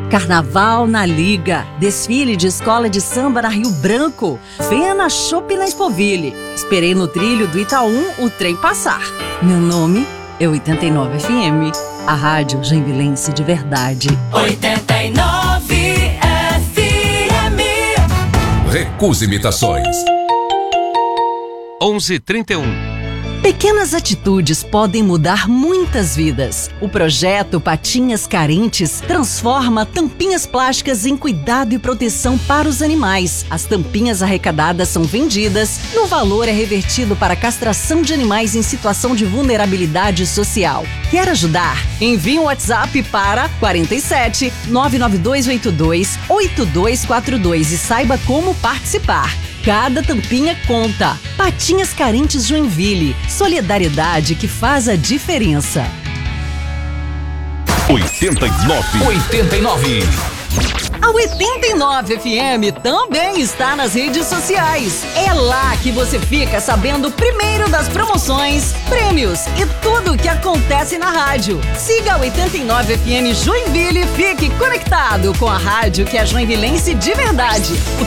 Carnaval na Liga, desfile de escola de samba na Rio Branco, venha na Chopp na Espoville. Esperei no trilho do Itaú o trem passar. Meu nome é 89 FM, a rádio joinvilense de verdade. 89 FM. Recusa imitações. 11h31. Pequenas atitudes podem mudar muitas vidas. O projeto Patinhas Carentes transforma tampinhas plásticas em cuidado e proteção para os animais. As tampinhas arrecadadas são vendidas e o valor é revertido para a castração de animais em situação de vulnerabilidade social. Quer ajudar? Envie um WhatsApp para 47 99282 8242 e saiba como participar. Cada tampinha conta. Patinhas Carentes Joinville. Solidariedade que faz a diferença. 89. A 89 FM também está nas redes sociais. É lá que você fica sabendo primeiro das promoções, prêmios e tudo o que acontece na rádio. Siga a 89 FM Joinville e fique conectado com a rádio que é joinvilense de verdade. O